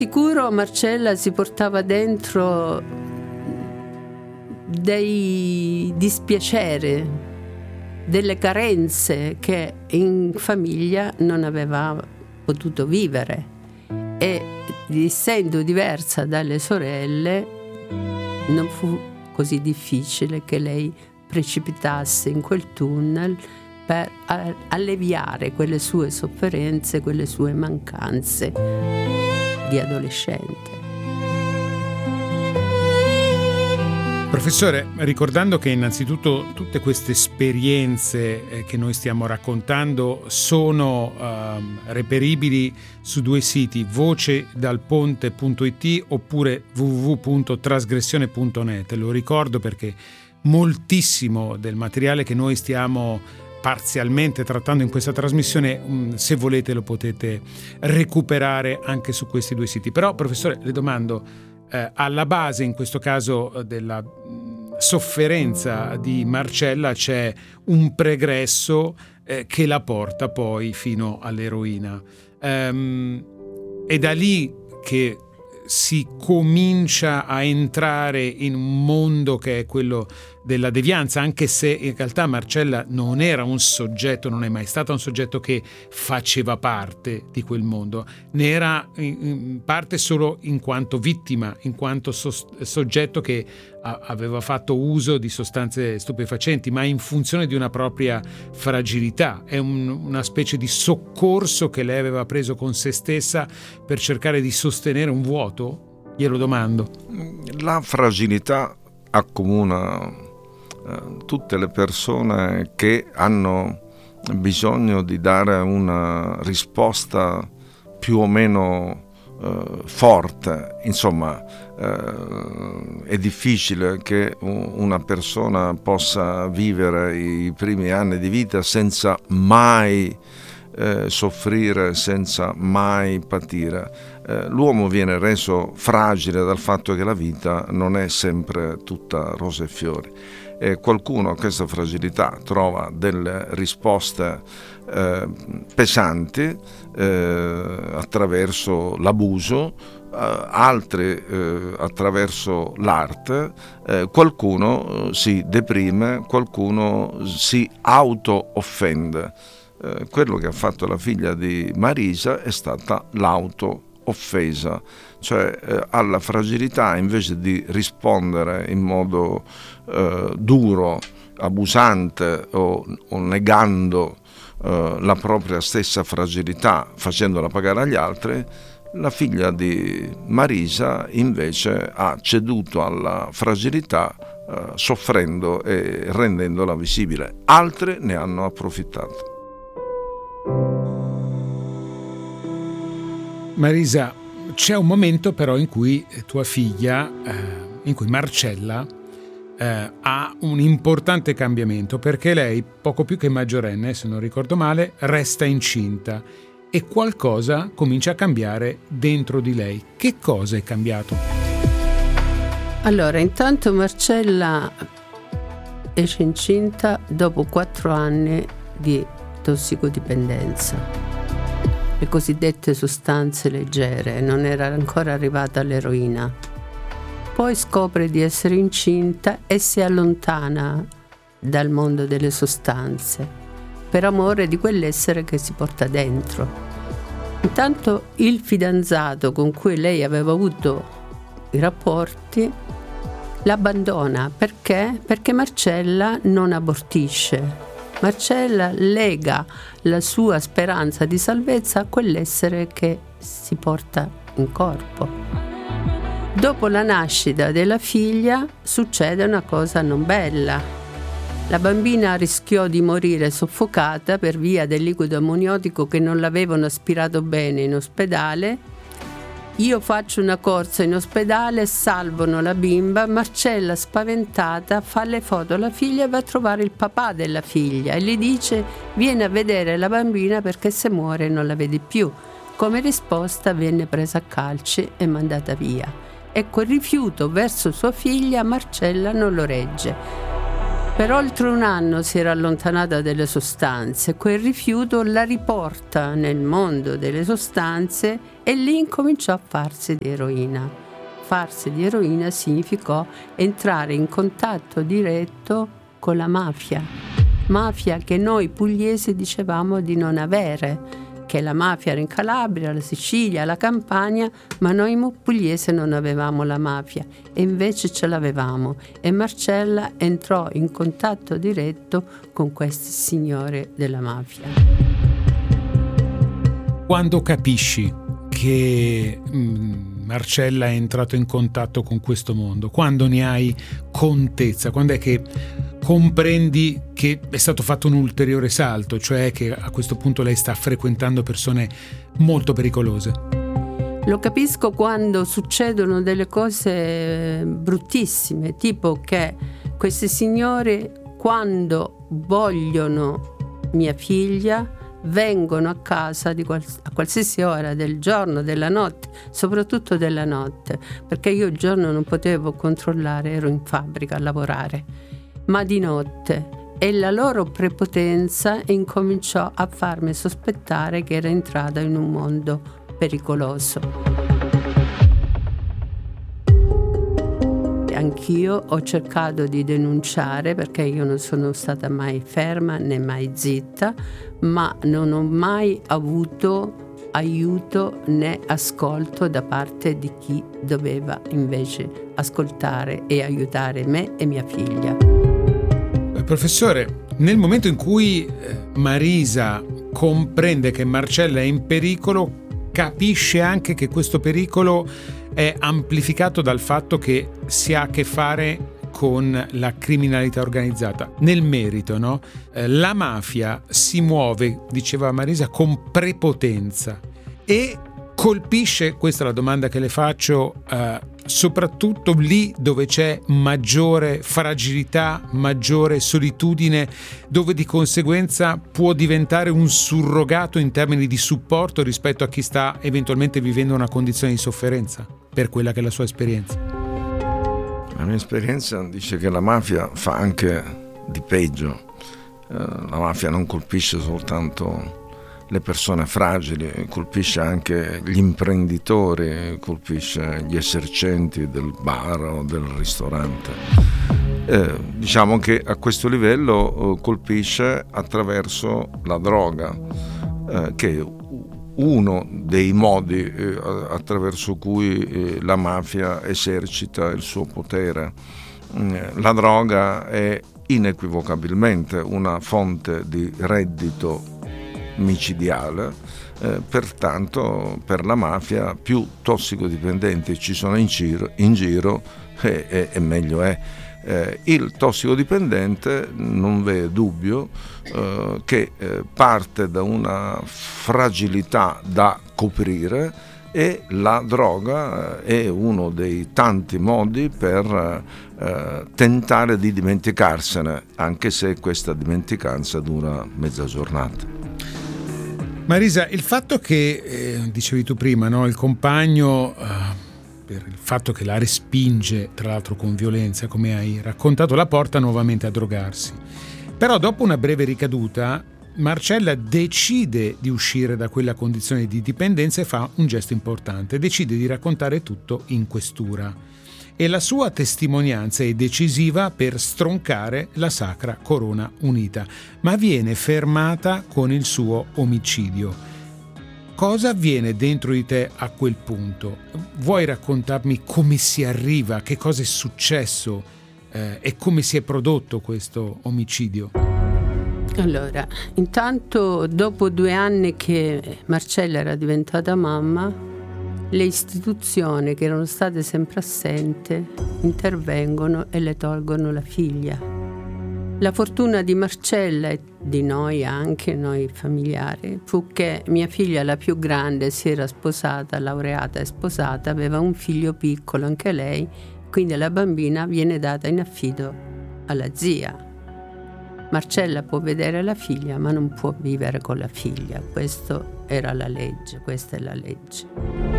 Sicuro Marcella si portava dentro dei dispiaceri, delle carenze che in famiglia non aveva potuto vivere, e essendo diversa dalle sorelle non fu così difficile che lei precipitasse in quel tunnel per alleviare quelle sue sofferenze, quelle sue mancanze di adolescente. Professore, ricordando che innanzitutto tutte queste esperienze che noi stiamo raccontando sono reperibili su due siti, vocedalponte.it oppure www.trasgressione.net. Lo ricordo perché moltissimo del materiale che noi stiamo parzialmente trattando in questa trasmissione, se volete lo potete recuperare anche su questi due siti. Però, professore, le domando, alla base in questo caso della sofferenza di Marcella c'è un pregresso che la porta poi fino all'eroina. È da lì che si comincia a entrare in un mondo che è quello della devianza, anche se in realtà Marcella non era un soggetto, non è mai stata un soggetto che faceva parte di quel mondo, ne era in parte solo in quanto vittima, in quanto soggetto che aveva fatto uso di sostanze stupefacenti, ma in funzione di una propria fragilità. È una specie di soccorso che lei aveva preso con se stessa per cercare di sostenere un vuoto? Glielo domando. La fragilità accomuna tutte le persone che hanno bisogno di dare una risposta più o meno forte. Insomma, è difficile che una persona possa vivere i primi anni di vita senza mai soffrire, senza mai patire. L'uomo viene reso fragile dal fatto che la vita non è sempre tutta rose e fiori, e qualcuno a questa fragilità trova delle risposte pesanti attraverso l'abuso, altri attraverso l'arte, qualcuno si deprime, qualcuno si auto-offende. Quello che ha fatto la figlia di Marisa è stata l'auto-offesa, cioè alla fragilità, invece di rispondere in modo duro, abusante o negando la propria stessa fragilità, facendola pagare agli altri, la figlia di Marisa invece ha ceduto alla fragilità, soffrendo e rendendola visibile. Altre ne hanno approfittato. Marisa, c'è un momento però in cui tua figlia, in cui Marcella ha un importante cambiamento, perché lei, poco più che maggiorenne, se non ricordo male, resta incinta e qualcosa comincia a cambiare dentro di lei. Che cosa è cambiato? Allora, intanto Marcella esce incinta dopo 4 anni di tossicodipendenza, le cosiddette sostanze leggere, non era ancora arrivata all'eroina. Poi scopre di essere incinta e si allontana dal mondo delle sostanze per amore di quell'essere che si porta dentro. Intanto il fidanzato con cui lei aveva avuto i rapporti l'abbandona. Perché? Perché Marcella non abortisce. Marcella lega la sua speranza di salvezza a quell'essere che si porta in corpo. Dopo la nascita della figlia succede una cosa non bella. La bambina rischiò di morire soffocata per via del liquido ammoniotico che non l'avevano aspirato bene in ospedale. Io faccio una corsa in ospedale, salvano la bimba. Marcella, spaventata, fa le foto alla figlia e va a trovare il papà della figlia e gli dice: vieni a vedere la bambina perché se muore non la vedi più. Come risposta venne presa a calci e mandata via. E quel rifiuto verso sua figlia Marcella non lo regge. Per oltre un anno si era allontanata dalle sostanze, quel rifiuto la riporta nel mondo delle sostanze e lì incominciò a farsi di eroina. Farsi di eroina significò entrare in contatto diretto con la mafia che noi pugliesi dicevamo di non avere, che la mafia era in Calabria, la Sicilia, la Campania, ma noi pugliesi non avevamo la mafia e invece ce l'avevamo, e Marcella entrò in contatto diretto con questi signori della mafia. Quando capisci che Marcella è entrato in contatto con questo mondo, quando ne hai contezza, quando è che comprendi che è stato fatto un ulteriore salto, cioè che a questo punto lei sta frequentando persone molto pericolose? Lo capisco quando succedono delle cose bruttissime, tipo che questi signori, quando vogliono mia figlia, vengono a casa a qualsiasi ora del giorno, della notte, soprattutto della notte, perché io il giorno non potevo controllare, ero in fabbrica a lavorare, ma di notte, e la loro prepotenza incominciò a farmi sospettare che era entrata in un mondo pericoloso. Anch'io ho cercato di denunciare, perché io non sono stata mai ferma né mai zitta, ma non ho mai avuto aiuto né ascolto da parte di chi doveva invece ascoltare e aiutare me e mia figlia. Professore, nel momento in cui Marisa comprende che Marcella è in pericolo, capisce anche che questo pericolo è amplificato dal fatto che si ha a che fare con la criminalità organizzata. Nel merito, no? La mafia si muove, diceva Marisa, con prepotenza e colpisce, questa è la domanda che le faccio, soprattutto lì dove c'è maggiore fragilità, maggiore solitudine, dove di conseguenza può diventare un surrogato in termini di supporto rispetto a chi sta eventualmente vivendo una condizione di sofferenza, per quella che è la sua esperienza. La mia esperienza dice che la mafia fa anche di peggio. La mafia non colpisce soltanto le persone fragili, colpisce anche gli imprenditori, colpisce gli esercenti del bar o del ristorante. Diciamo che a questo livello colpisce attraverso la droga, che è uno dei modi attraverso cui la mafia esercita il suo potere. La droga è inequivocabilmente una fonte di reddito micidiale, pertanto per la mafia più tossicodipendenti ci sono in giro e meglio è. Il tossicodipendente, non v'è dubbio che parte da una fragilità da coprire, e la droga è uno dei tanti modi per tentare di dimenticarsene, anche se questa dimenticanza dura mezza giornata. Marisa, il fatto che, dicevi tu prima, no, il compagno, per il fatto che la respinge, tra l'altro con violenza, come hai raccontato, la porta nuovamente a drogarsi. Però dopo una breve ricaduta, Marcella decide di uscire da quella condizione di dipendenza e fa un gesto importante, decide di raccontare tutto in questura. E la sua testimonianza è decisiva per stroncare la Sacra Corona Unita, ma viene fermata con il suo omicidio. Cosa avviene dentro di te a quel punto? Vuoi raccontarmi come si arriva, che cosa è successo e come si è prodotto questo omicidio? Allora, intanto dopo 2 anni che Marcella era diventata mamma, le istituzioni che erano state sempre assenti intervengono e le tolgono la figlia. La fortuna di Marcella e di noi anche, noi familiari, fu che mia figlia, la più grande, si era sposata, laureata e sposata, aveva un figlio piccolo anche lei, quindi la bambina viene data in affido alla zia. Marcella può vedere la figlia, ma non può vivere con la figlia. Questa era la legge, questa è la legge.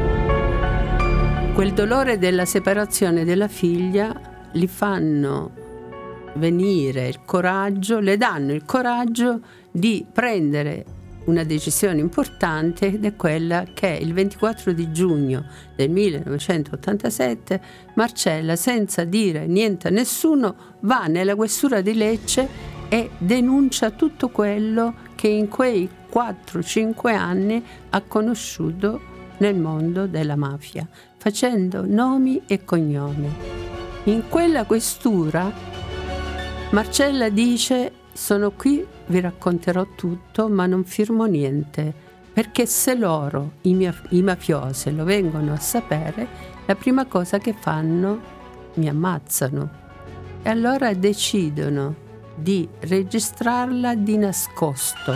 Quel dolore della separazione della figlia li fanno venire il coraggio, le danno il coraggio di prendere una decisione importante, ed è quella che il 24 di giugno del 1987 Marcella, senza dire niente a nessuno, va nella questura di Lecce e denuncia tutto quello che in quei 4-5 anni ha conosciuto nel mondo della mafia, facendo nomi e cognomi. In quella questura Marcella dice: sono qui, vi racconterò tutto, ma non firmo niente, perché se loro, i mafiosi, lo vengono a sapere, la prima cosa che fanno, mi ammazzano. E allora decidono di registrarla di nascosto.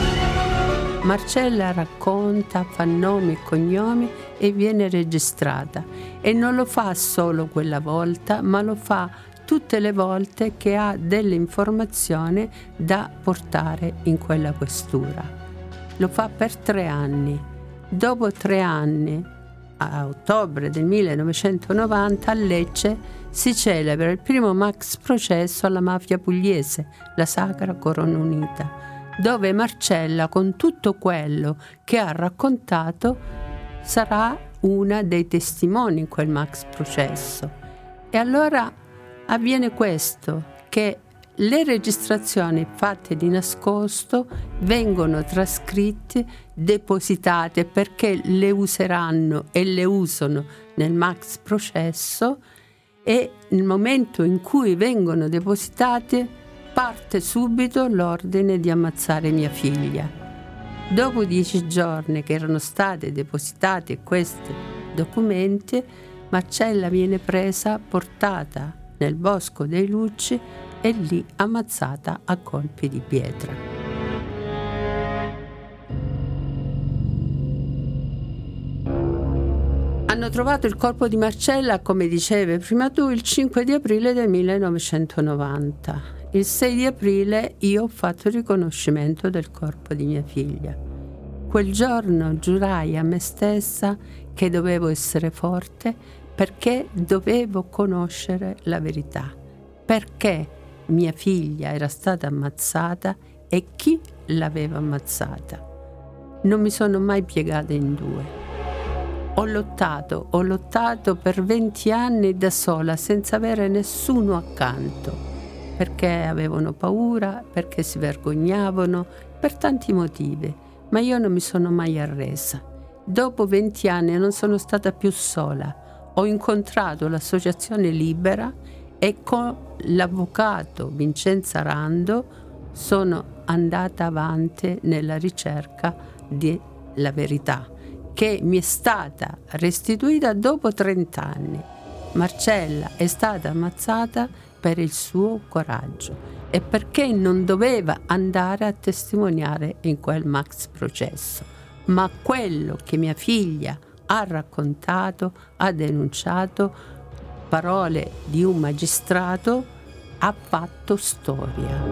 Marcella racconta, fa nomi e cognomi e viene registrata. E non lo fa solo quella volta, ma lo fa tutte le volte che ha delle informazioni da portare in quella questura. Lo fa per 3 anni. Dopo 3 anni, a ottobre del 1990, a Lecce si celebra il primo max processo alla mafia pugliese, la Sacra Corona Unita, dove Marcella, con tutto quello che ha raccontato, sarà una dei testimoni in quel max processo. E allora avviene questo, che le registrazioni fatte di nascosto vengono trascritte, depositate, perché le useranno e le usano nel max processo, e nel momento in cui vengono depositate parte subito l'ordine di ammazzare mia figlia. Dopo 10 giorni che erano state depositate questi documenti, Marcella viene presa, portata nel Bosco dei Lucci e lì ammazzata a colpi di pietra. Hanno trovato il corpo di Marcella, come dicevi prima tu, il 5 di aprile del 1990. Il 6 di aprile io ho fatto il riconoscimento del corpo di mia figlia. Quel giorno giurai a me stessa che dovevo essere forte, perché dovevo conoscere la verità, perché mia figlia era stata ammazzata e chi l'aveva ammazzata. Non mi sono mai piegata in due. Ho lottato per 20 anni da sola, senza avere nessuno accanto, perché avevano paura, perché si vergognavano, per tanti motivi, ma io non mi sono mai arresa. Dopo 20 anni non sono stata più sola. Ho incontrato l'associazione Libera e con l'avvocato Vincenza Rando sono andata avanti nella ricerca della verità, che mi è stata restituita dopo 30 anni. Marcella è stata ammazzata per il suo coraggio e perché non doveva andare a testimoniare in quel max processo, ma quello che mia figlia ha raccontato, ha denunciato, parole di un magistrato, ha fatto storia.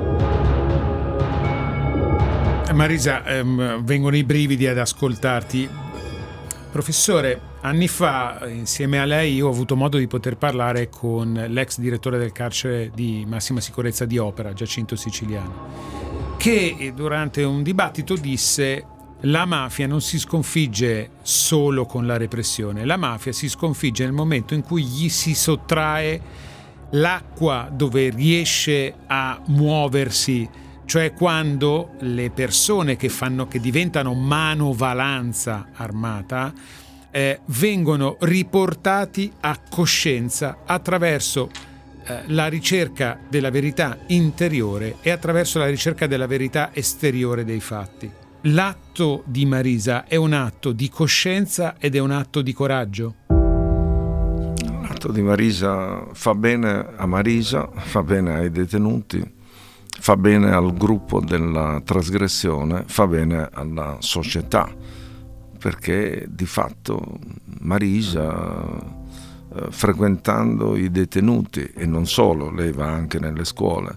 Marisa, vengono i brividi ad ascoltarti. Professore, anni fa, insieme a lei, io ho avuto modo di poter parlare con l'ex direttore del carcere di massima sicurezza di Opera, Giacinto Siciliano, che durante un dibattito disse: la mafia non si sconfigge solo con la repressione, la mafia si sconfigge nel momento in cui gli si sottrae l'acqua dove riesce a muoversi, cioè quando le persone che diventano manovalanza armata vengono riportati a coscienza attraverso la ricerca della verità interiore e attraverso la ricerca della verità esteriore dei fatti. L'atto di Marisa è un atto di coscienza ed è un atto di coraggio? L'atto di Marisa fa bene a Marisa, fa bene ai detenuti, fa bene al gruppo della trasgressione, fa bene alla società, perché di fatto Marisa, frequentando i detenuti, e non solo, lei va anche nelle scuole,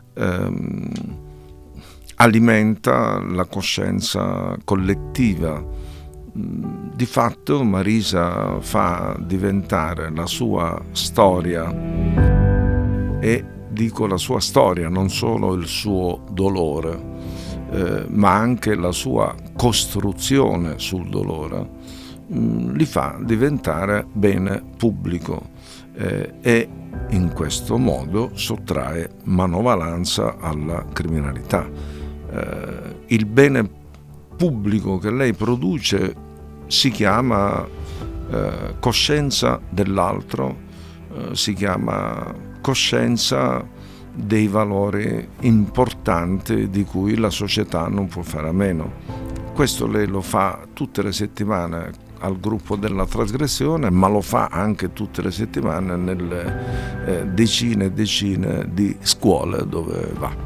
alimenta la coscienza collettiva. Di fatto Marisa fa diventare la sua storia e dico la sua storia, non solo il suo dolore, ma anche la sua costruzione sul dolore, li fa diventare bene pubblico e in questo modo sottrae manovalanza alla criminalità. Il bene pubblico che lei produce si chiama coscienza dell'altro, si chiama coscienza dei valori importanti di cui la società non può fare a meno. Questo lei lo fa tutte le settimane al gruppo della trasgressione, ma lo fa anche tutte le settimane nelle decine e decine di scuole dove va.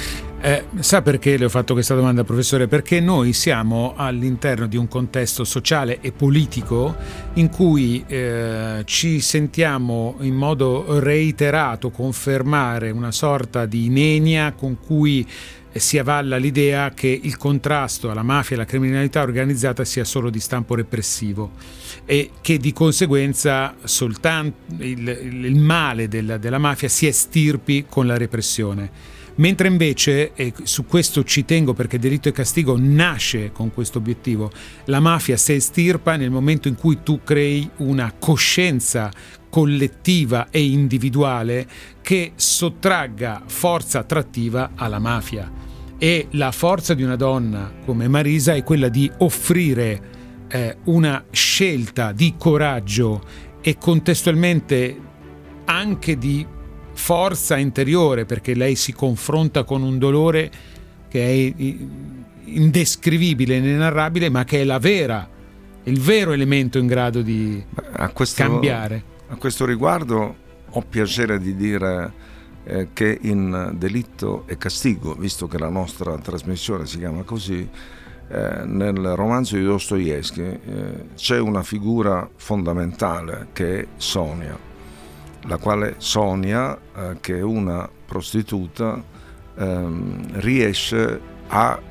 Sa perché le ho fatto questa domanda, professore? Perché noi siamo all'interno di un contesto sociale e politico in cui ci sentiamo in modo reiterato confermare una sorta di nenia con cui si avalla l'idea che il contrasto alla mafia e alla criminalità organizzata sia solo di stampo repressivo e che di conseguenza soltanto il male della mafia si estirpi con la repressione. Mentre invece, e su questo ci tengo perché Delitto e Castigo nasce con questo obiettivo, la mafia si estirpa nel momento in cui tu crei una coscienza collettiva e individuale che sottragga forza attrattiva alla mafia. E la forza di una donna come Marisa è quella di offrire una scelta di coraggio e contestualmente anche di forza interiore, perché lei si confronta con un dolore che è indescrivibile, inenarrabile, ma che è il vero elemento in grado di cambiare. A questo riguardo ho piacere di dire che in Delitto e Castigo, visto che la nostra trasmissione si chiama così, nel romanzo di Dostoevskij c'è una figura fondamentale che è Sonia, la quale Sonia, che è una prostituta, riesce a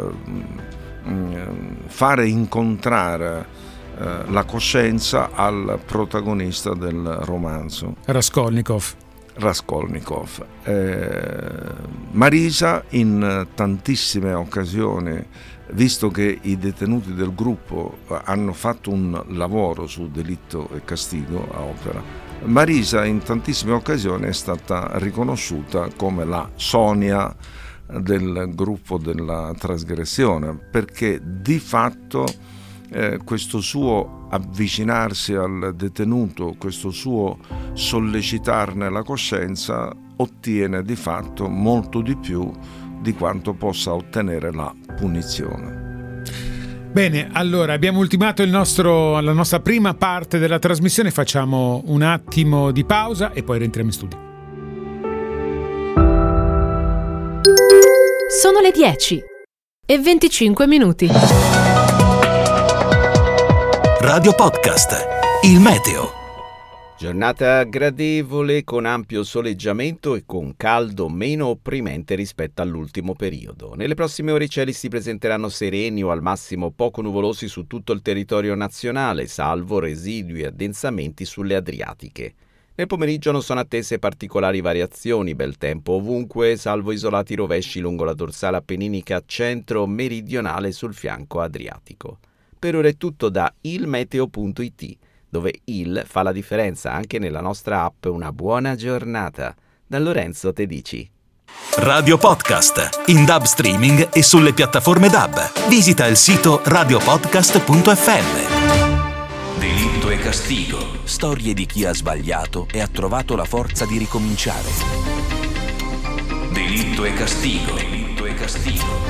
fare incontrare la coscienza al protagonista del romanzo, Raskolnikov. Marisa in tantissime occasioni, visto che i detenuti del gruppo hanno fatto un lavoro su Delitto e Castigo a opera, Marisa in tantissime occasioni è stata riconosciuta come la Sonia del gruppo della trasgressione, perché di fatto questo suo avvicinarsi al detenuto, questo suo sollecitarne la coscienza, ottiene di fatto molto di più di quanto possa ottenere la punizione. Bene, allora abbiamo ultimato la nostra prima parte della trasmissione, facciamo un attimo di pausa e poi rientriamo in studio. Sono le 10:25. Radio Podcast, il meteo. Giornata gradevole con ampio soleggiamento e con caldo meno opprimente rispetto all'ultimo periodo. Nelle prossime ore i cieli si presenteranno sereni o al massimo poco nuvolosi su tutto il territorio nazionale, salvo residui addensamenti sulle Adriatiche. Nel pomeriggio non sono attese particolari variazioni, bel tempo ovunque, salvo isolati rovesci lungo la dorsale appenninica centro-meridionale sul fianco adriatico. Per ora è tutto da ilmeteo.it, dove il fa la differenza anche nella nostra app. Una buona giornata. Da Lorenzo Tedici. Radio Podcast, in DAB streaming e sulle piattaforme DAB. Visita il sito radiopodcast.fm. Delitto e Castigo. Storie di chi ha sbagliato e ha trovato la forza di ricominciare. Delitto e Castigo. Delitto e Castigo.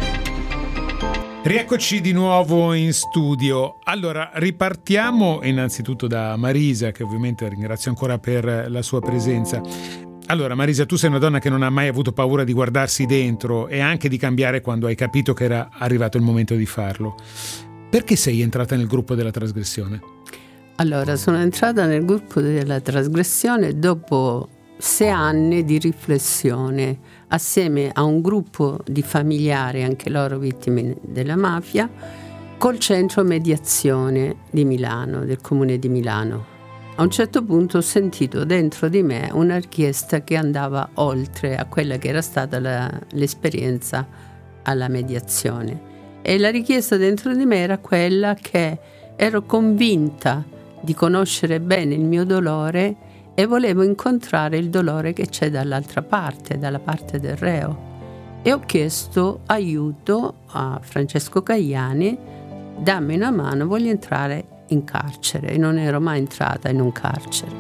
Rieccoci di nuovo in studio. Allora, ripartiamo innanzitutto da Marisa, che ovviamente ringrazio ancora per la sua presenza. Allora, Marisa, tu sei una donna che non ha mai avuto paura di guardarsi dentro e anche di cambiare quando hai capito che era arrivato il momento di farlo. Perché sei entrata nel gruppo della trasgressione? Allora, sono entrata nel gruppo della trasgressione dopo 6 anni di riflessione assieme a un gruppo di familiari, anche loro vittime della mafia, col centro mediazione di Milano, del comune di Milano. a un certo punto ho sentito dentro di me una richiesta che andava oltre a quella che era stata l'esperienza alla mediazione. E la richiesta dentro di me era quella che ero convinta di conoscere bene il mio dolore e volevo incontrare il dolore che c'è dall'altra parte, dalla parte del reo. E ho chiesto aiuto a Francesco Caiani: dammi una mano, voglio entrare in carcere. E non ero mai entrata in un carcere.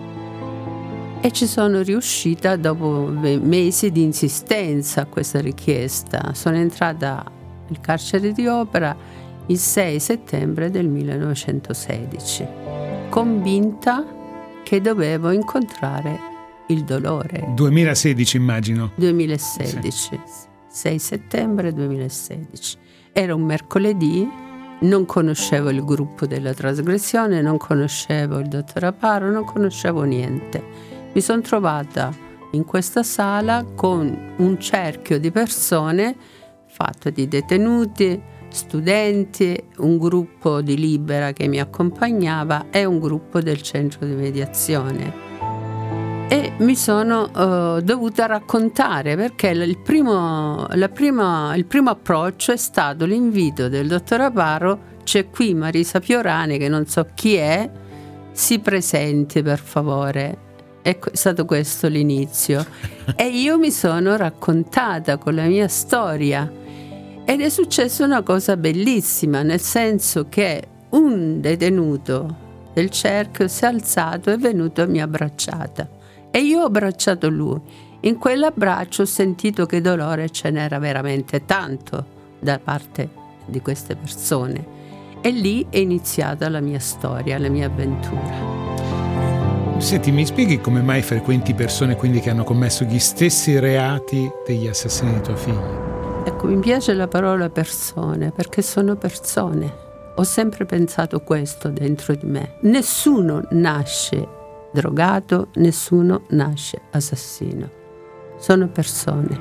E ci sono riuscita dopo mesi di insistenza a questa richiesta. Sono entrata nel carcere di Opera il 6 settembre del 1916, convinta che dovevo incontrare il dolore. 2016 immagino. 2016, sì. 6 settembre 2016. Era un mercoledì, non conoscevo il gruppo della trasgressione, non conoscevo il dottor Aparo, non conoscevo niente. Mi sono trovata in questa sala con un cerchio di persone fatto di detenuti, studenti, un gruppo di Libera che mi accompagnava e un gruppo del centro di mediazione. E mi sono dovuta raccontare, perché il primo approccio è stato l'invito del dottor Aparo: c'è qui Marisa Fiorani, che non so chi è, si presenti per favore. È stato questo l'inizio. E io mi sono raccontata con la mia storia ed è successa una cosa bellissima, nel senso che un detenuto del cerchio si è alzato e è venuto e mi ha abbracciata. E io ho abbracciato lui. In quell'abbraccio ho sentito che dolore ce n'era veramente tanto da parte di queste persone. E lì è iniziata la mia storia, la mia avventura. Senti, mi spieghi come mai frequenti persone quindi che hanno commesso gli stessi reati degli assassini di tua figlia? Ecco, mi piace la parola persone, perché sono persone. Ho sempre pensato questo dentro di me. Nessuno nasce drogato, nessuno nasce assassino. Sono persone.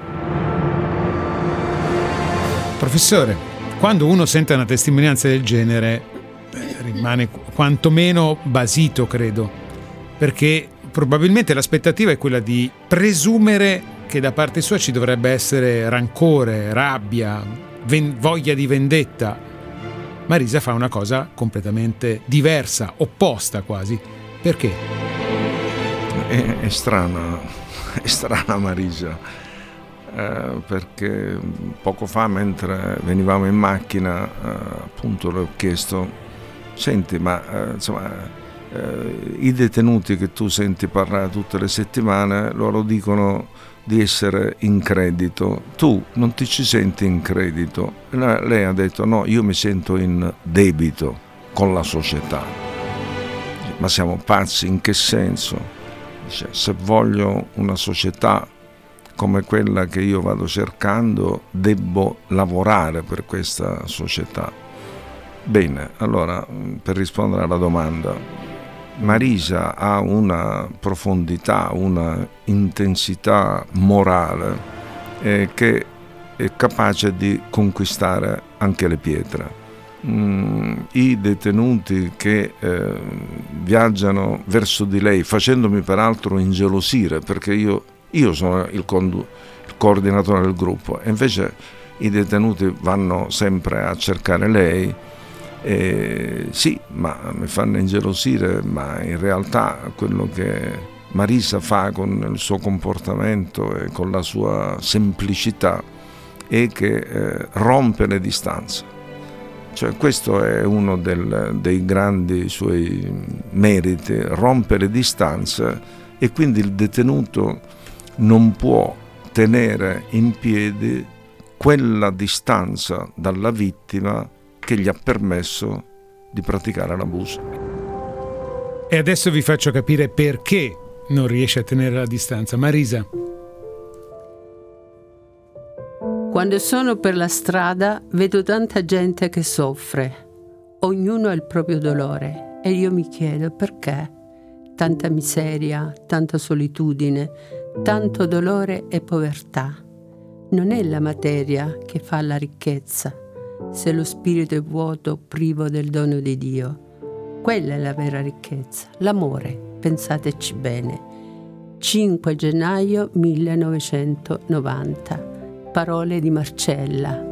Professore, quando uno sente una testimonianza del genere rimane quantomeno basito, credo, perché probabilmente l'aspettativa è quella di presumere che da parte sua ci dovrebbe essere rancore, rabbia, voglia di vendetta. Marisa fa una cosa completamente diversa, opposta quasi. Perché? È strana Marisa, perché poco fa, mentre venivamo in macchina, appunto le ho chiesto: senti, ma i detenuti che tu senti parlare tutte le settimane, loro dicono di essere in credito, tu non ti ci senti in credito? Lei ha detto: no, io mi sento in debito con la società. Ma siamo pazzi? In che senso? Dice: se voglio una società come quella che io vado cercando, debbo lavorare per questa società. Bene, allora, per rispondere alla domanda, Marisa ha una profondità, una intensità morale che è capace di conquistare anche le pietre. I detenuti che viaggiano verso di lei, facendomi peraltro ingelosire, perché io sono il coordinatore del gruppo, e invece i detenuti vanno sempre a cercare lei. Sì, ma mi fanno ingelosire, ma in realtà quello che Marisa fa con il suo comportamento e con la sua semplicità è che rompe le distanze. Cioè, questo è uno dei grandi suoi meriti: rompe le distanze, e quindi il detenuto non può tenere in piedi quella distanza dalla vittima che gli ha permesso di praticare l'abuso. E adesso vi faccio capire perché non riesce a tenere la distanza. Marisa. Quando sono per la strada vedo tanta gente che soffre. Ognuno ha il proprio dolore e io mi chiedo: perché? Tanta miseria, tanta solitudine, tanto dolore e povertà. Non è la materia che fa la ricchezza, se lo spirito è vuoto, privo del dono di Dio. Quella è la vera ricchezza, l'amore. pensateci bene. 5 gennaio 1990. Parole di Marcella.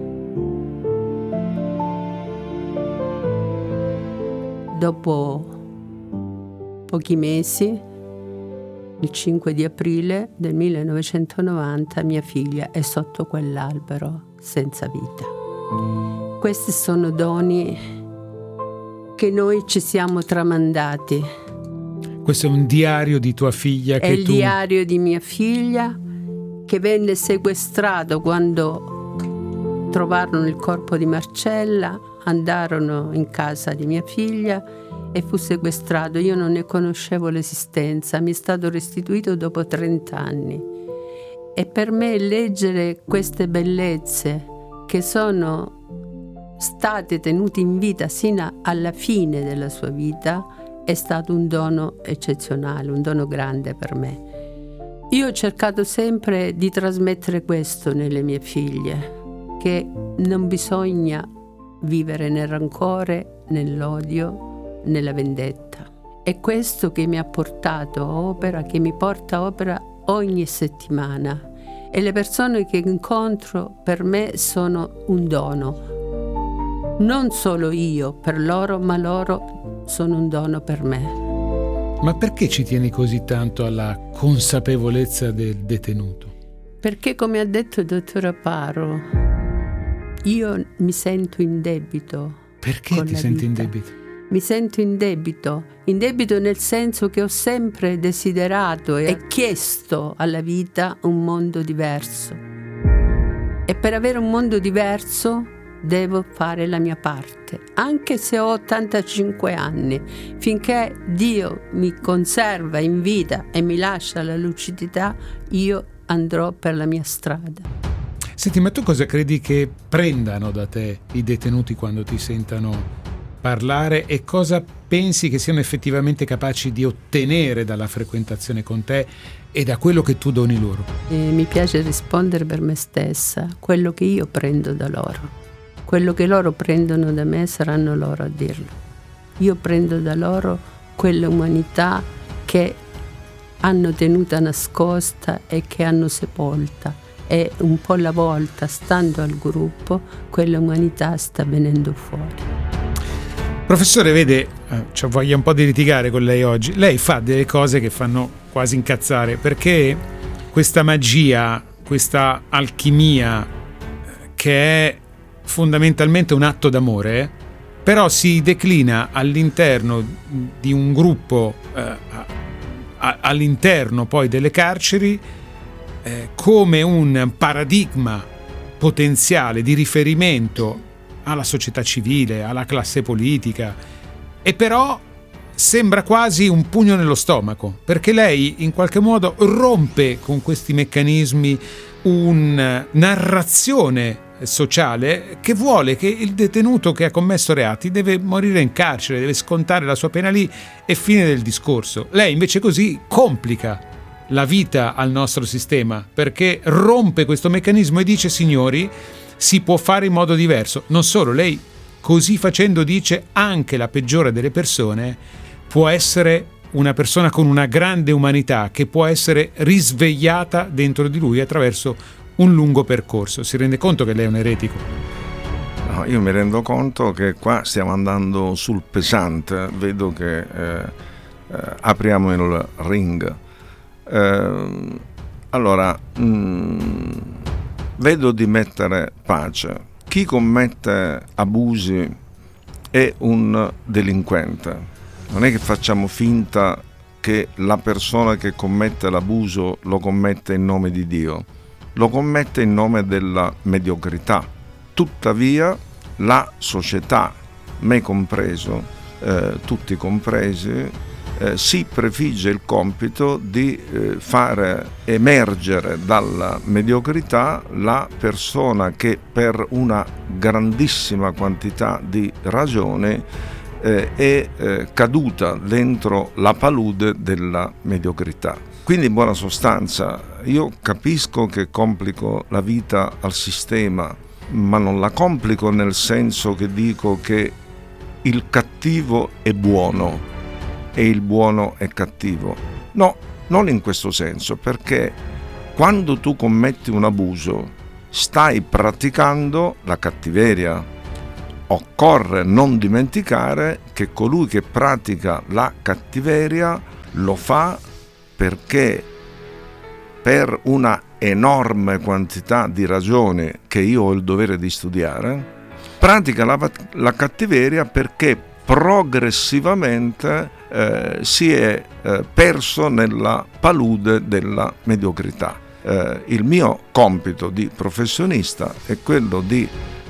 Dopo pochi mesi, il 5 di aprile del 1990, mia figlia è sotto quell'albero senza vita. Questi sono doni che noi ci siamo tramandati. Questo è un diario di tua figlia È il diario di mia figlia, che venne sequestrato quando trovarono il corpo di Marcella, andarono in casa di mia figlia e fu sequestrato. Io non ne conoscevo l'esistenza, mi è stato restituito dopo 30 anni. E per me leggere queste bellezze che sono state tenute in vita sino alla fine della sua vita è stato un dono eccezionale, un dono grande per me. Io ho cercato sempre di trasmettere questo nelle mie figlie, che non bisogna vivere nel rancore, nell'odio, nella vendetta. È questo che mi ha portato a opera, che mi porta a opera ogni settimana. E le persone che incontro per me sono un dono. Non solo io per loro, ma loro sono un dono per me. Ma perché ci tieni così tanto alla consapevolezza del detenuto? Perché, come ha detto il dottor Aparo, io mi sento in debito. Perché ti senti in debito? Mi sento in debito nel senso che ho sempre desiderato e chiesto alla vita un mondo diverso. E per avere un mondo diverso devo fare la mia parte, anche se ho 85 anni. Finché Dio mi conserva in vita e mi lascia la lucidità, io andrò per la mia strada. Senti, ma tu cosa credi che prendano da te i detenuti quando ti sentano parlare e cosa pensi che siano effettivamente capaci di ottenere dalla frequentazione con te e da quello che tu doni loro? Mi piace rispondere per me stessa, quello che io prendo da loro. Quello che loro prendono da me saranno loro a dirlo. Io prendo da loro quella umanità che hanno tenuta nascosta e che hanno sepolta. E un po' alla volta, stando al gruppo, quella umanità sta venendo fuori. Professore, vede, voglio un po' di litigare con lei oggi. Lei fa delle cose che fanno quasi incazzare, perché questa magia, questa alchimia, che è fondamentalmente un atto d'amore, però si declina all'interno di un gruppo, all'interno poi delle carceri, come un paradigma potenziale di riferimento alla società civile, alla classe politica, e però sembra quasi un pugno nello stomaco, perché lei in qualche modo rompe con questi meccanismi una narrazione sociale che vuole che il detenuto che ha commesso reati deve morire in carcere, deve scontare la sua pena lì e fine del discorso. Lei invece così complica la vita al nostro sistema, perché rompe questo meccanismo e dice: signori, si può fare in modo diverso. Non solo, lei così facendo dice anche la peggiore delle persone può essere una persona con una grande umanità che può essere risvegliata dentro di lui attraverso un lungo percorso. Si rende conto che lei è un eretico? No, io mi rendo conto che qua stiamo andando sul pesante. Vedo che apriamo il ring. Allora, vedo di mettere pace. Chi commette abusi è un delinquente. Non è che facciamo finta che la persona che commette l'abuso lo commette in nome di Dio, lo commette in nome della mediocrità. Tuttavia la società, me compreso, tutti compresi, si prefigge il compito di fare emergere dalla mediocrità la persona che per una grandissima quantità di ragioni è caduta dentro la palude della mediocrità. Quindi in buona sostanza io capisco che complico la vita al sistema, ma non la complico nel senso che dico che il cattivo è buono. e il buono è cattivo. No, non in questo senso, perché quando tu commetti un abuso stai praticando la cattiveria. Occorre non dimenticare che colui che pratica la cattiveria lo fa perché, per una enorme quantità di ragioni che io ho il dovere di studiare, pratica la cattiveria perché progressivamente si è perso nella palude della mediocrità. Il mio compito di professionista è quello di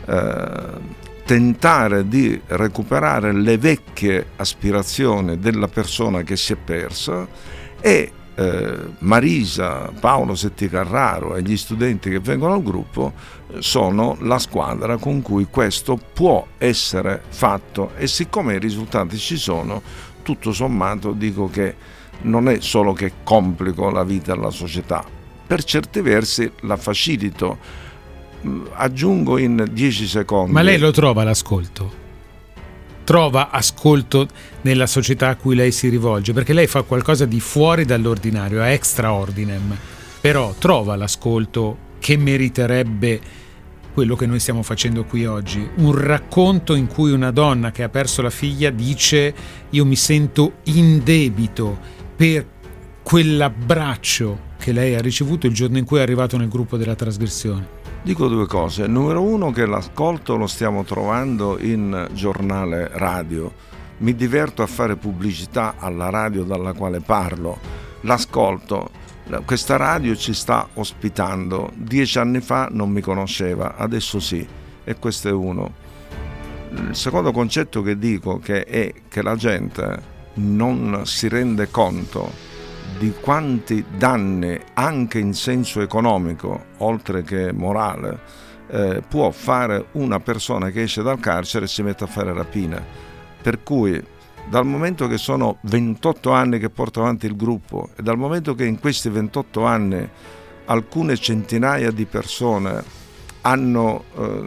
tentare di recuperare le vecchie aspirazioni della persona che si è persa, e Marisa, Paolo Setticarraro e gli studenti che vengono al gruppo sono la squadra con cui questo può essere fatto, e siccome i risultati ci sono, tutto sommato dico che non è solo che complico la vita alla società, per certi versi la facilito. Aggiungo in 10 secondi. Ma lei lo trova l'ascolto? Trova ascolto nella società a cui lei si rivolge? Perché lei fa qualcosa di fuori dall'ordinario, è extra ordinem, però trova l'ascolto che meriterebbe quello che noi stiamo facendo qui oggi, un racconto in cui una donna che ha perso la figlia dice: io mi sento in debito per quell'abbraccio che lei ha ricevuto il giorno in cui è arrivato nel gruppo della trasgressione. Dico due cose. Numero uno, che l'ascolto lo stiamo trovando in giornale radio. Mi diverto a fare pubblicità alla radio dalla quale parlo. L'ascolto, questa radio ci sta ospitando. 10 anni fa non mi conosceva, adesso sì, e questo è uno. Il secondo concetto che dico è che la gente non si rende conto di quanti danni, anche in senso economico, oltre che morale, può fare una persona che esce dal carcere e si mette a fare rapine. Per cui, dal momento che sono 28 anni che porto avanti il gruppo, e dal momento che in questi 28 anni alcune centinaia di persone hanno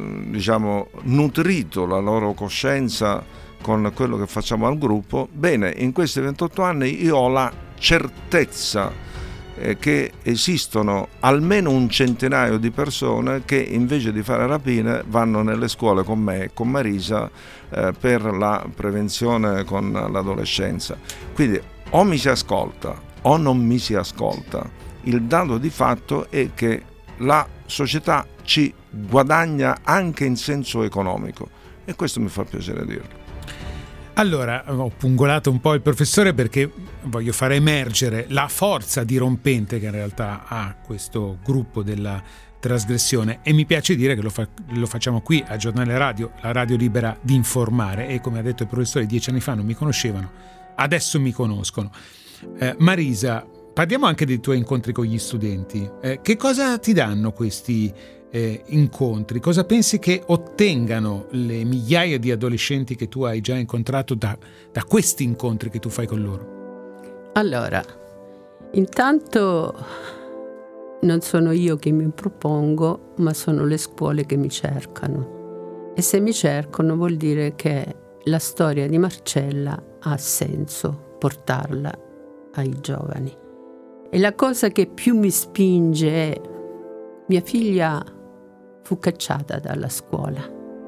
nutrito la loro coscienza con quello che facciamo al gruppo, bene, in questi 28 anni io ho la certezza che esistono almeno un centinaio di persone che invece di fare rapine vanno nelle scuole con me e con Marisa per la prevenzione con l'adolescenza. Quindi o mi si ascolta o non mi si ascolta. Il dato di fatto è che la società ci guadagna anche in senso economico, e questo mi fa piacere dirlo. Allora, ho pungolato un po' il professore perché voglio far emergere la forza dirompente che in realtà ha questo gruppo della trasgressione, e mi piace dire che lo facciamo qui a Giornale Radio, la radio libera di informare, e come ha detto il professore 10 anni fa non mi conoscevano, adesso mi conoscono. Marisa, parliamo anche dei tuoi incontri con gli studenti. Che cosa ti danno questi incontri? Cosa pensi che ottengano le migliaia di adolescenti che tu hai già incontrato da questi incontri che tu fai con loro? Allora, intanto non sono io che mi propongo, ma sono le scuole che mi cercano, e se mi cercano vuol dire che la storia di Marcella ha senso portarla ai giovani. E la cosa che più mi spinge è: mia figlia fu cacciata dalla scuola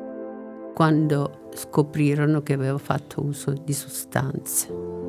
quando scoprirono che aveva fatto uso di sostanze.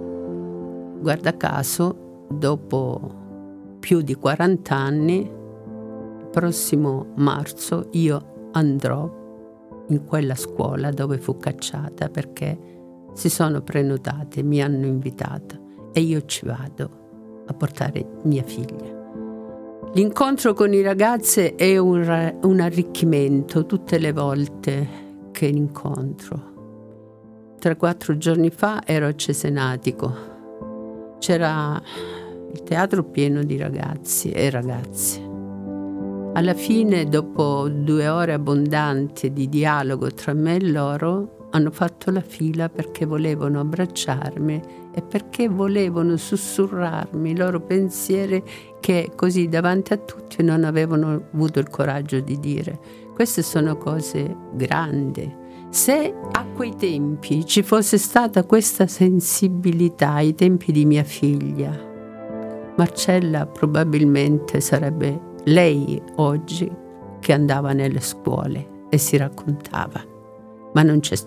Guarda caso, dopo più di 40 anni, il prossimo marzo io andrò in quella scuola dove fu cacciata, perché si sono prenotati, mi hanno invitata, e io ci vado a portare mia figlia. L'incontro con i ragazzi è un arricchimento tutte le volte che incontro. 3-4 giorni fa ero a Cesenatico. C'era il teatro pieno di ragazzi e ragazze. Alla fine, dopo 2 ore abbondanti di dialogo tra me e loro, hanno fatto la fila perché volevano abbracciarmi e perché volevano sussurrarmi i loro pensieri che così davanti a tutti non avevano avuto il coraggio di dire. Queste sono cose grandi Se a quei tempi ci fosse stata questa sensibilità ai tempi di mia figlia, Marcella probabilmente sarebbe lei oggi che andava nelle scuole e si raccontava, ma non c'è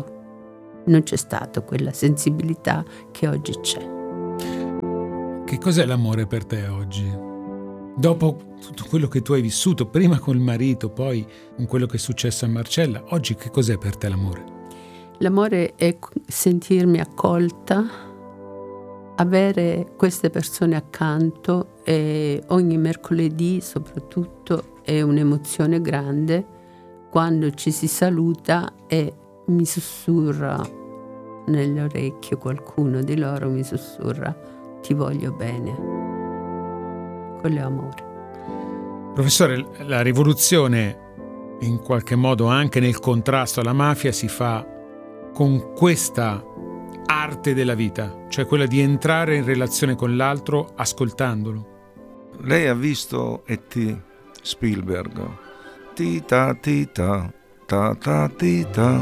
stato quella sensibilità che oggi c'è. Che cos'è l'amore per te oggi? Dopo tutto quello che tu hai vissuto, prima col marito, poi con quello che è successo a Marcella, oggi che cos'è per te l'amore? L'amore è sentirmi accolta, avere queste persone accanto, e ogni mercoledì soprattutto è un'emozione grande quando ci si saluta e mi sussurra nell'orecchio, qualcuno di loro mi sussurra: ti voglio bene. Quello è amore. Professore, la rivoluzione in qualche modo anche nel contrasto alla mafia si fa con questa arte della vita, cioè quella di entrare in relazione con l'altro ascoltandolo. Lei ha visto E.T. Spielberg? Tita tita ta ta tita.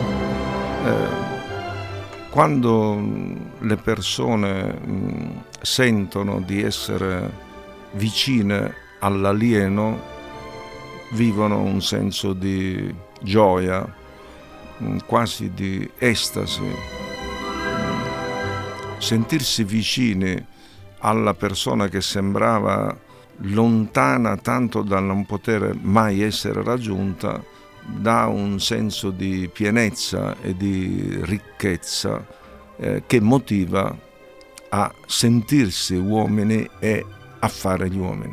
Quando le persone sentono di essere vicine all'alieno, vivono un senso di gioia, quasi di estasi. Sentirsi vicini alla persona che sembrava lontana tanto da non poter mai essere raggiunta dà un senso di pienezza e di ricchezza che motiva a sentirsi uomini e a fare gli uomini.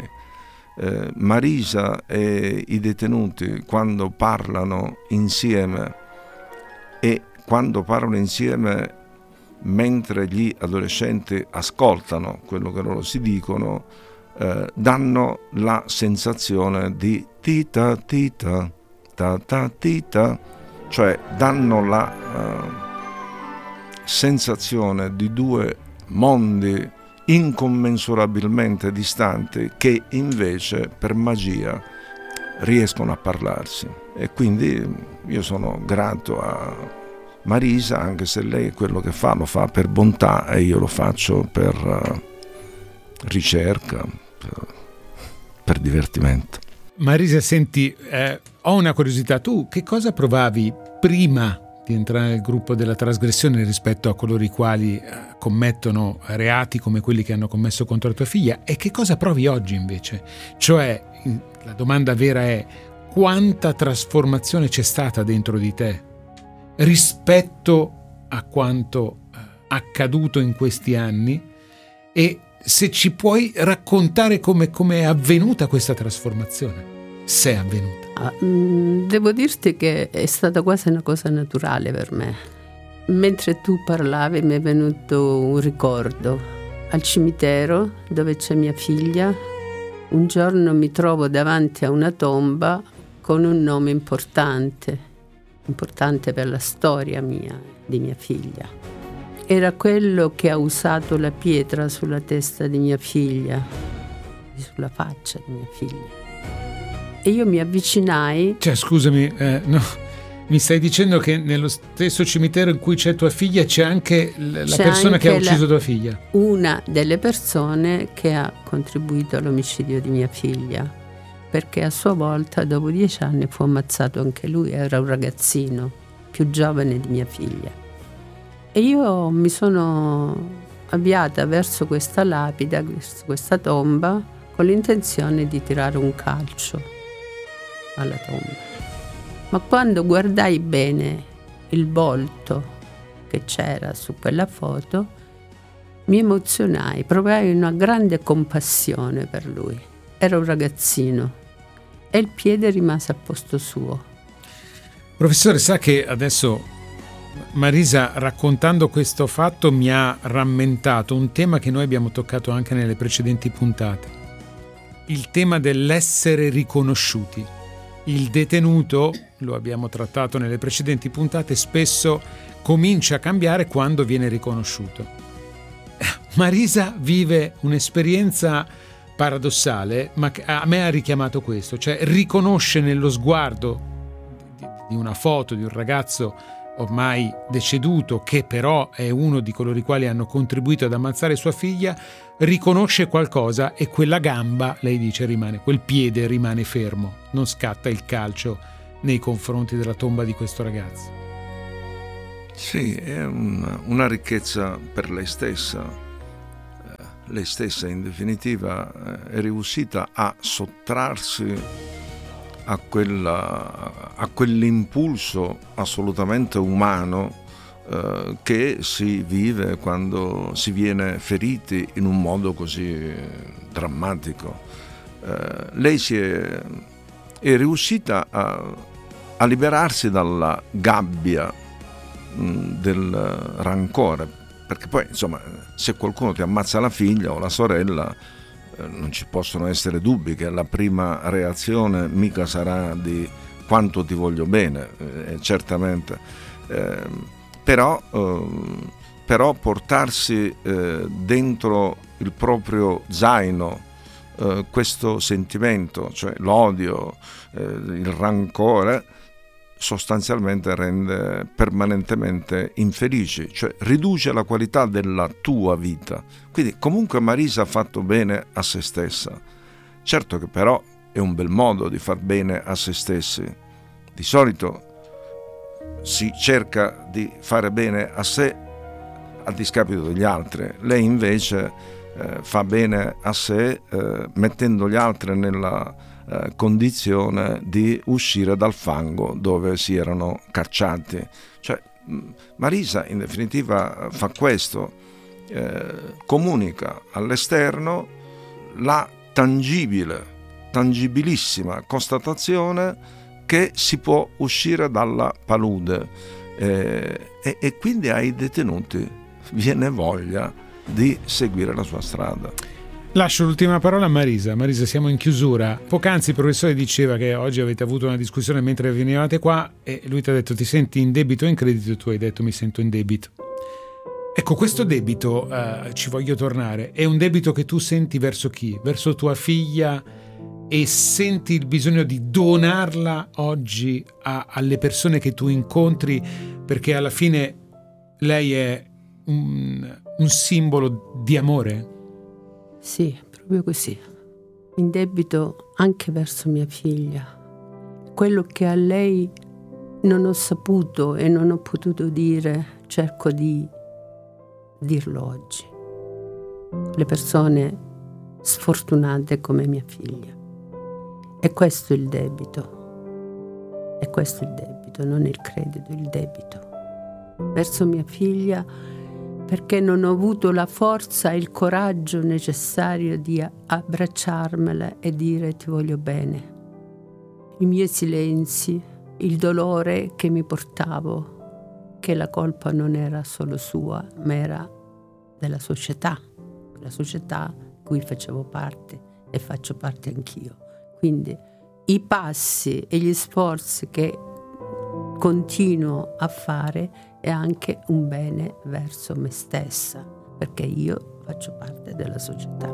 Marisa e i detenuti, quando parlano insieme, e quando parlano insieme mentre gli adolescenti ascoltano quello che loro si dicono, danno la sensazione di tita tita ta ta tita, cioè danno la sensazione di due mondi incommensurabilmente distanti che invece per magia riescono a parlarsi. E quindi io sono grato a Marisa, anche se lei quello che fa lo fa per bontà e io lo faccio per ricerca, per divertimento. Marisa, senti, ho una curiosità. Tu che cosa provavi prima di entrare nel gruppo della trasgressione rispetto a coloro i quali commettono reati come quelli che hanno commesso contro la tua figlia, e che cosa provi oggi invece? Cioè, la domanda vera è: quanta trasformazione c'è stata dentro di te rispetto a quanto accaduto in questi anni, e se ci puoi raccontare come è avvenuta questa trasformazione, se è avvenuta. Devo dirti che è stata quasi una cosa naturale per me. Mentre tu parlavi mi è venuto un ricordo. Al cimitero dove c'è mia figlia, un giorno mi trovo davanti a una tomba con un nome importante per la storia mia, di mia figlia. Era quello che ha usato la pietra sulla testa di mia figlia, sulla faccia di mia figlia. E io mi avvicinai. Cioè, scusami, no, mi stai dicendo che nello stesso cimitero in cui c'è tua figlia c'è anche la persona che ha ucciso tua figlia? Una delle persone che ha contribuito all'omicidio di mia figlia, perché a sua volta dopo 10 anni fu ammazzato anche lui. Era un ragazzino più giovane di mia figlia. E io mi sono avviata verso questa lapide, verso questa tomba, con l'intenzione di tirare un calcio alla tomba. Ma quando guardai bene il volto che c'era su quella foto, mi emozionai, provai una grande compassione per lui. Era un ragazzino e il piede rimase a posto suo. Professore, sa che adesso Marisa, raccontando questo fatto, mi ha rammentato un tema che noi abbiamo toccato anche nelle precedenti puntate: il tema dell'essere riconosciuti. Il detenuto, lo abbiamo trattato nelle precedenti puntate, spesso comincia a cambiare quando viene riconosciuto. Marisa vive un'esperienza paradossale, ma a me ha richiamato questo, cioè riconosce nello sguardo di una foto di un ragazzo ormai deceduto, che però è uno di coloro i quali hanno contribuito ad ammazzare sua figlia, riconosce qualcosa e quella gamba, lei dice, quel piede rimane fermo, non scatta il calcio nei confronti della tomba di questo ragazzo. Sì, è una ricchezza per lei stessa. Lei stessa in definitiva è riuscita a sottrarsi a quell'impulso assolutamente umano che si vive quando si viene feriti in un modo così drammatico. Lei è riuscita a liberarsi dalla gabbia del rancore, perché poi insomma, se qualcuno ti ammazza la figlia o la sorella, non ci possono essere dubbi che la prima reazione mica sarà di quanto ti voglio bene, certamente, però portarsi dentro il proprio zaino questo sentimento, cioè l'odio, il rancore, sostanzialmente rende permanentemente infelici, cioè riduce la qualità della tua vita. Quindi comunque Marisa ha fatto bene a se stessa. Certo che però è un bel modo di far bene a se stessi. Di solito si cerca di fare bene a sé a discapito degli altri. Lei invece fa bene a sé mettendo gli altri nella condizione di uscire dal fango dove si erano cacciati. Cioè Marisa in definitiva fa questo, comunica all'esterno la tangibilissima constatazione che si può uscire dalla palude, e quindi ai detenuti viene voglia di seguire la sua strada. Lascio l'ultima parola a Marisa. Marisa, siamo in chiusura. Poc'anzi il professore diceva che oggi avete avuto una discussione mentre venivate qua e lui ti ha detto: ti senti in debito o in credito? E tu hai detto: mi sento in debito. Ecco, questo debito, ci voglio tornare, è un debito che tu senti verso chi? Verso tua figlia, e senti il bisogno di donarla oggi alle persone che tu incontri, perché alla fine lei è un simbolo di amore? Sì, proprio così. In debito anche verso mia figlia. Quello che a lei non ho saputo e non ho potuto dire, cerco di dirlo oggi. Le persone sfortunate come mia figlia. E questo è il debito. E questo è il debito, non il credito, il debito. Verso mia figlia, perché non ho avuto la forza e il coraggio necessario di abbracciarmela e dire: ti voglio bene. I miei silenzi, il dolore che mi portavo, che la colpa non era solo sua, ma era della società, la società cui facevo parte e faccio parte anch'io. Quindi i passi e gli sforzi che continuo a fare è anche un bene verso me stessa, perché io faccio parte della società.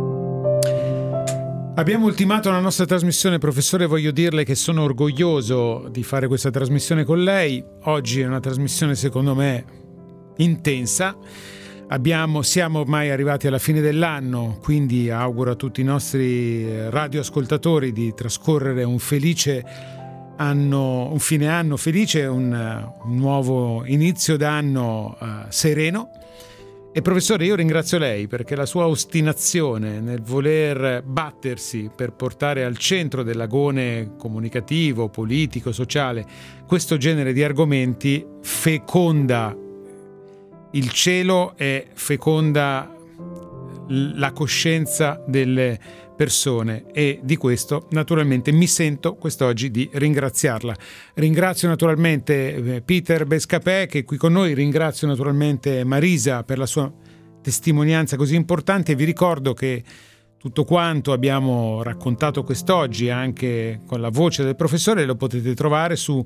Abbiamo ultimato la nostra trasmissione. Professore, voglio dirle che sono orgoglioso di fare questa trasmissione con lei. Oggi è una trasmissione secondo me intensa. Siamo ormai arrivati alla fine dell'anno, quindi auguro a tutti i nostri radioascoltatori di trascorrere un felice anno, un fine anno felice, un nuovo inizio d'anno sereno. E professore, io ringrazio lei perché la sua ostinazione nel voler battersi per portare al centro dell'agone comunicativo, politico, sociale questo genere di argomenti feconda il cielo e feconda la coscienza delle persone, e di questo naturalmente mi sento quest'oggi di ringraziarla. Ringrazio naturalmente Peter Bescapè che è qui con noi, ringrazio naturalmente Marisa per la sua testimonianza così importante e vi ricordo che tutto quanto abbiamo raccontato quest'oggi anche con la voce del professore lo potete trovare su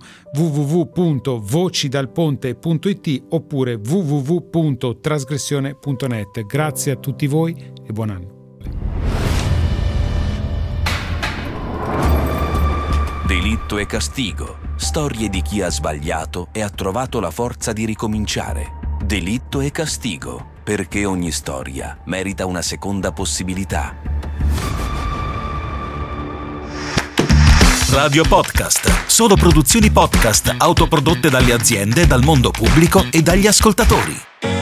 www.vocidalponte.it oppure www.trasgressione.net. Grazie a tutti voi e buon anno. Delitto e castigo. storie di chi ha sbagliato e ha trovato la forza di ricominciare. Delitto e castigo, perché ogni storia merita una seconda possibilità. Radio Podcast. Solo produzioni podcast autoprodotte dalle aziende, dal mondo pubblico e dagli ascoltatori.